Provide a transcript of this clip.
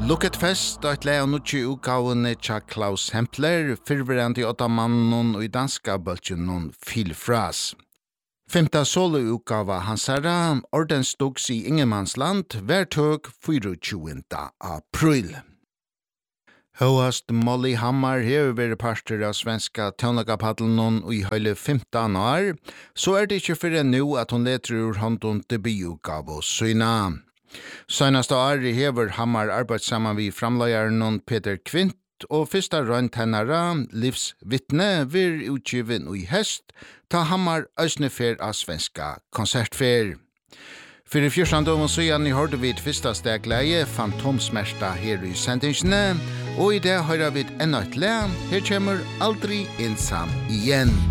Look at Fest, et le av nutje utgavene tja Klaus Hempler, fyrverandi 8 mannen og i danska bølgen Filfras. 5. solo-utgava hans herra, Ordensdogs i Ingemannsland, hvertøk 24. april. Høyast Molly Hammar hever vært parter av svenska tøvnagapaddelen i høyle 15 år, så det ikke for nå at hun leter ur hånden debututgave syna. Seneste år hever Hammar arbeidssamman vi framløyeren Peter Kvint, og første rønt hennara, livsvittne, vir utgiven i hest, ta Hammar øsnefer av svenska konsertfer. For i 14. og søyan hørte vi et første stegleie, Fantomsmersta her i sendingsene, og i det hører vi enda et le, her kommer Aldri ensam igjen.